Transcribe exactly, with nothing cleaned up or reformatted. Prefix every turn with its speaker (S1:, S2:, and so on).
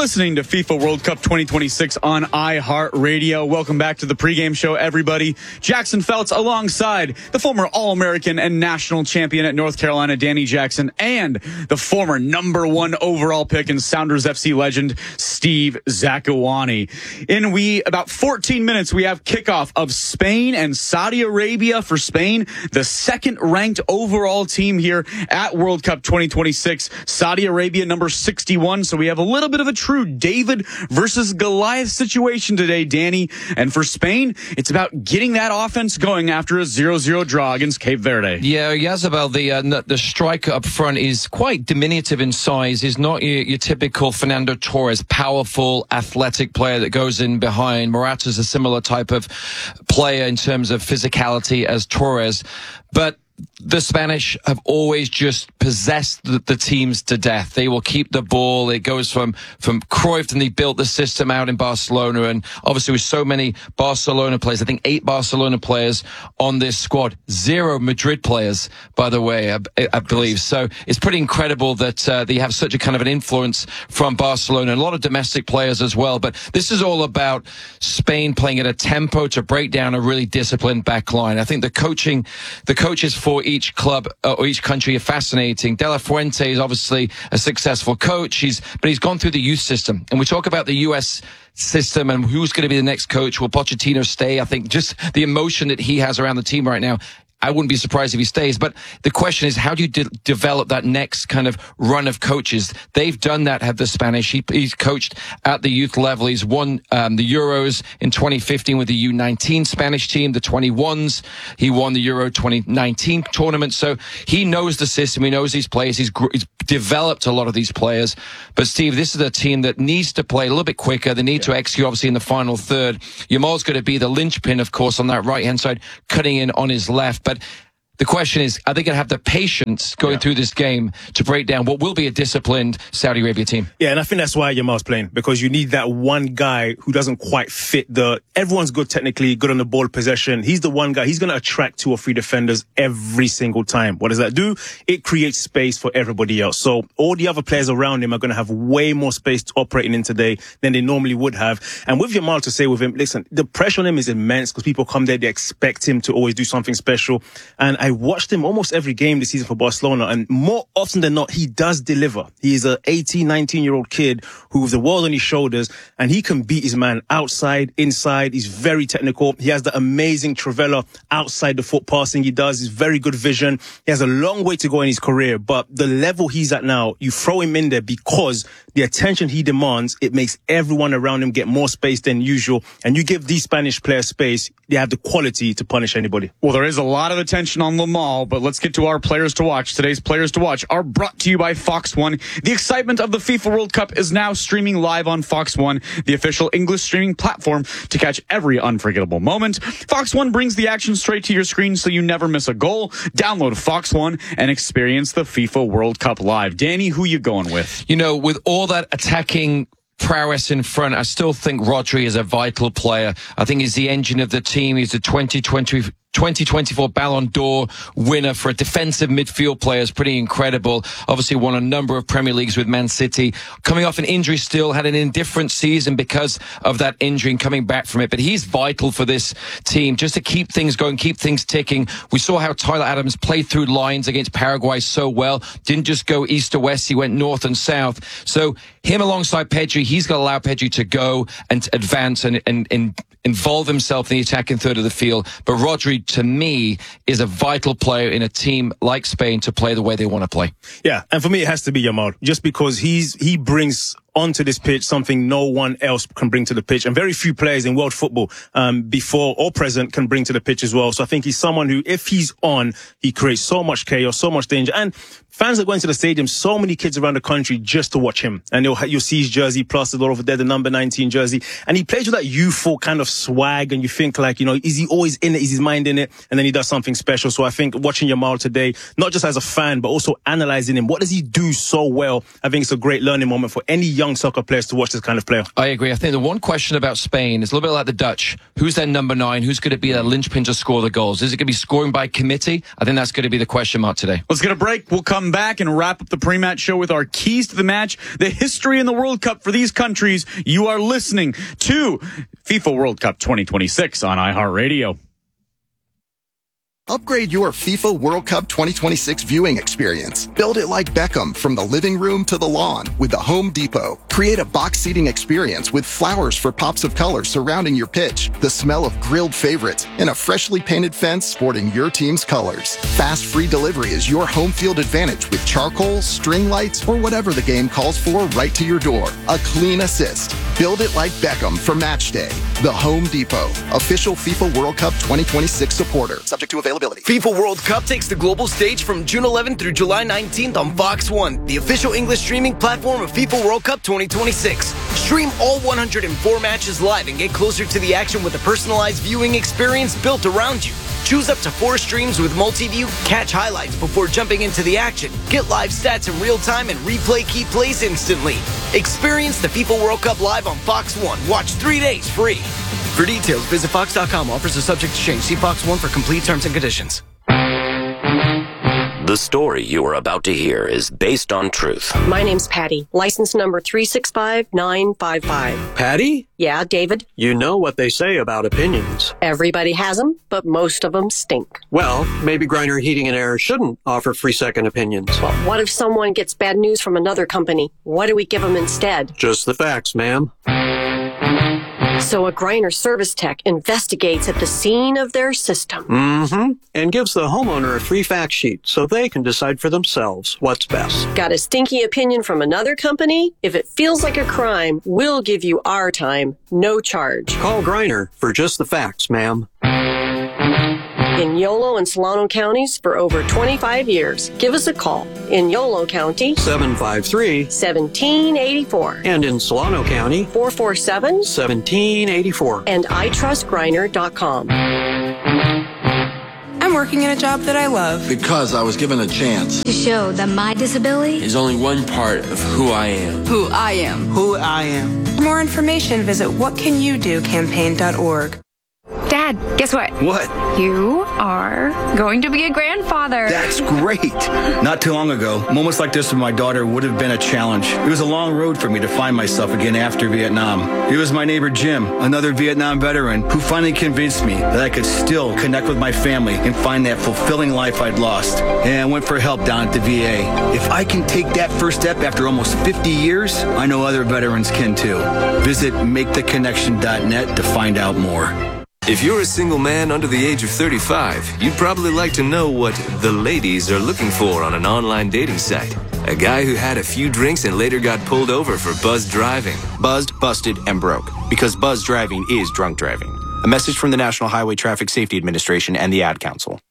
S1: listening to FIFA World Cup twenty twenty-six on iHeartRadio. Welcome back to the pregame show, everybody. Jackson Feltz alongside the former All-American and national champion at North Carolina, Danny Jackson, and the former number one overall pick and Sounders F C legend, Steve Zakuani. In we about fourteen minutes, we have kickoff of Spain and Saudi Arabia. For Spain, the second-ranked overall team here at World Cup twenty twenty-six. Saudi Arabia, number sixty-one. So we have a little bit of a true David versus Goliath situation today, Danny. And for Spain, it's about getting that offense going after a zero zero draw against Cape Verde.
S2: Yeah, Yazabel, the uh, the striker up front is quite diminutive in size. He's not your, your typical Fernando Torres, powerful, athletic player that goes in behind. Morata's a similar type of player in terms of physicality as Torres. But the Spanish have always just possessed the, the teams to death. They will keep the ball. It goes from, from Cruyff, and they built the system out in Barcelona. And obviously with so many Barcelona players, I think eight Barcelona players on this squad, zero Madrid players, by the way, I, I believe. So it's pretty incredible that uh, they have such a kind of an influence from Barcelona, and a lot of domestic players as well. But this is all about Spain playing at a tempo to break down a really disciplined back line. I think the coaching, the coaches for each club uh, or each country are fascinating. De La Fuente is obviously a successful coach. He's, but he's gone through the youth system. And we talk about the U S system and who's going to be the next coach. Will Pochettino stay? I think just the emotion that he has around the team right now, I wouldn't be surprised if he stays. But the question is, how do you de- develop that next kind of run of coaches? They've done that, have the Spanish. He, he's coached at the youth level. He's won um, the Euros in twenty fifteen with the U nineteen Spanish team, the twenty-ones. He won the Euro twenty nineteen tournament. So he knows the system. He knows these players. He's, gr- he's developed a lot of these players. But, Steve, this is a team that needs to play a little bit quicker. They need yeah. to execute, obviously, in the final third. Yamal's going to be the linchpin, of course, on that right-hand side, cutting in on his left. But the question is, are they going to have the patience going yeah. through this game to break down what will be a disciplined Saudi Arabia team?
S3: Yeah, and I think that's why Yamal's playing, because you need that one guy who doesn't quite fit the... Everyone's good technically, good on the ball possession. He's the one guy. He's going to attract two or three defenders every single time. What does that do? It creates space for everybody else. So all the other players around him are going to have way more space to operating in today than they normally would have. And with Yamal, to say with him, listen, the pressure on him is immense because people come there, they expect him to always do something special. And I watched him almost every game this season for Barcelona, and more often than not, he does deliver. He is an eighteen, nineteen-year-old kid who has the world on his shoulders, and he can beat his man outside, inside. He's very technical. He has the amazing Trivela outside the foot passing he does. He's very good vision. He has a long way to go in his career, but the level he's at now, you throw him in there because the attention he demands, it makes everyone around him get more space than usual, and you give these Spanish players space, they have the quality to punish anybody.
S1: Well, there is a lot of attention on Yamal, but let's get to our players to watch. Today's players to watch are brought to you by Fox One. The excitement of the FIFA World Cup is now streaming live on Fox One, the official English streaming platform to catch every unforgettable moment. Fox One brings the action straight to your screen so you never miss a goal. Download Fox One and experience the FIFA World Cup live. Danny, who you going with?
S2: You know, with all that attacking prowess in front, I still think Rodri is a vital player. I think he's the engine of the team. He's the twenty twenty twenty twenty-four Ballon d'Or winner for a defensive midfield player. Is pretty incredible. Obviously won a number of Premier Leagues with Man City. Coming off an injury still, had an indifferent season because of that injury and coming back from it. But he's vital for this team just to keep things going, keep things ticking. We saw how Tyler Adams played through lines against Paraguay so well. Didn't just go east to west, he went north and south. So him alongside Pedri, he's going to allow Pedri to go and to advance and, and, and involve himself in the attacking third of the field. But Rodri, to me, is a vital player in a team like Spain to play the way they want to play.
S3: Yeah, and for me, it has to be Yamal, just because he's he brings onto this pitch something no one else can bring to the pitch, and very few players in world football um before or present can bring to the pitch as well. So I think he's someone who, if he's on, he creates so much chaos, so much danger, and fans are going to the stadium, so many kids around the country just to watch him, and you'll, you'll see his jersey plastered all over there, the number nineteen jersey, and he plays with that youthful kind of swag, and you think like, you know, is he always in it, is his mind in it, and then he does something special. So I think watching Yamal today, not just as a fan, but also analysing him, what does he do so well? I think it's a great learning moment for any young soccer players to watch this kind of player.
S2: I agree. I think the one question about Spain is a little bit like the Dutch. Who's their number nine? Who's going to be their linchpin to score the goals? Is it going to be scoring by committee? I think that's going to be the question mark today.
S1: Let's get a break. We'll come back and wrap up the pre-match show with our keys to the match, the history in the World Cup for these countries. You are listening to FIFA World Cup twenty twenty-six on iHeartRadio.
S4: Upgrade your FIFA World Cup twenty twenty-six viewing experience. Build it like Beckham from the living room to the lawn with the Home Depot. Create a box seating experience with flowers for pops of color surrounding your pitch, the smell of grilled favorites, and a freshly painted fence sporting your team's colors. Fast free delivery is your home field advantage with charcoal, string lights, or whatever the game calls for right to your door. A clean assist. Build it like Beckham for match day. The Home Depot, official FIFA World Cup twenty twenty-six supporter. Subject to availability.
S5: FIFA World Cup takes the global stage from June eleventh through July nineteenth on Fox one, the official English streaming platform of FIFA World Cup twenty twenty-six. Stream all one hundred four matches live and get closer to the action with a personalized viewing experience built around you. Choose up to four streams with multi-view, catch highlights before jumping into the action, get live stats in real time, and replay key plays instantly. Experience the FIFA World Cup live on Fox one. Watch three days free. For details, visit fox dot com. Offers are subject to change. See Fox one for complete terms and conditions.
S6: The story you are about to hear is based on truth.
S7: My name's Patty, license number three six five nine five five.
S8: Patty?
S7: Yeah, David?
S8: You know what they say about opinions.
S7: Everybody has them, but most of them stink.
S8: Well, maybe Griner Heating and Air shouldn't offer free second opinions.
S7: Well, what if someone gets bad news from another company? What do we give them instead?
S8: Just the facts, ma'am.
S7: So a Griner service tech investigates at the scene of their system.
S8: Mm-hmm. And gives the homeowner a free fact sheet so they can decide for themselves what's best.
S7: Got a stinky opinion from another company? If it feels like a crime, we'll give you our time. No charge.
S8: Call Griner for just the facts, ma'am.
S7: In Yolo and Solano counties for over twenty-five years. Give us a call. In Yolo County,
S8: seven five three,
S7: one seven eight four.
S8: And in Solano County,
S7: four four seven,
S8: one seven eight four.
S7: And i trust griner dot com.
S9: I'm working in a job that I love.
S10: Because I was given a chance.
S11: To show that my disability
S10: is only one part of who I am.
S9: Who I am.
S12: Who I am.
S9: For more information, visit what can you do campaign dot org.
S13: Dad, guess what?
S12: What?
S13: You are going to be a grandfather.
S12: That's great. Not too long ago, moments like this with my daughter would have been a challenge. It was a long road for me to find myself again after Vietnam. It was my neighbor Jim, another Vietnam veteran, who finally convinced me that I could still connect with my family and find that fulfilling life I'd lost. And I went for help down at the V A. If I can take that first step after almost fifty years, I know other veterans can too. Visit make the connection dot net to find out more.
S14: If you're a single man under the age of thirty-five, you'd probably like to know what the ladies are looking for on an online dating site. A guy who had a few drinks and later got pulled over for buzzed driving.
S15: Buzzed, busted, and broke. Because buzzed driving is drunk driving. A message from the National Highway Traffic Safety Administration and the Ad Council.